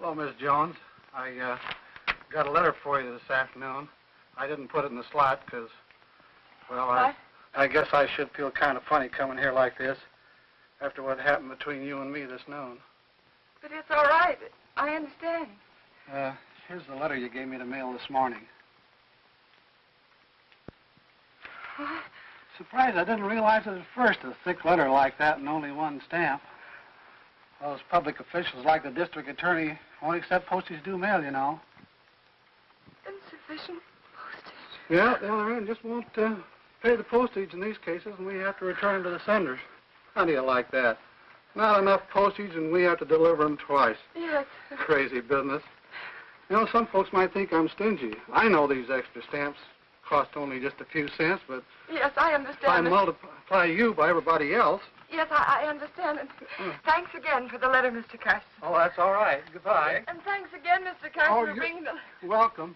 Hello, Miss Jones. I got a letter for you this afternoon. I didn't put it in the slot because, well, I guess I should feel kind of funny coming here like this after what happened between you and me this noon. But it's all right. I understand. Here's the letter you gave me to mail this morning. What? Surprised I didn't realize it at first, a thick letter like that and only one stamp. Those public officials like the district attorney won't accept postage due mail, you know. Insufficient postage? Yeah, the other end just won't pay the postage in these cases, and we have to return them to the senders. How do you like that? Not enough postage, and we have to deliver them twice. Yes. Crazy business. You know, some folks might think I'm stingy. I know these extra stamps cost only just a few cents, but yes, I if I understand. multiply you by everybody else... Yes, I understand. And thanks again for the letter, Mr. Carson. Oh, that's all right. Goodbye. And thanks again, Mr. Carson, for bringing the... Welcome.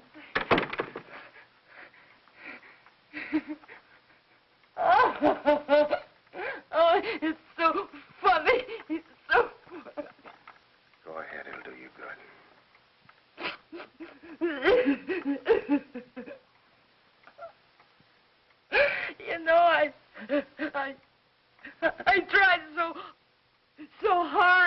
Oh, it's so funny. It's so funny. Go ahead, it'll do you good. You know, I tried so hard.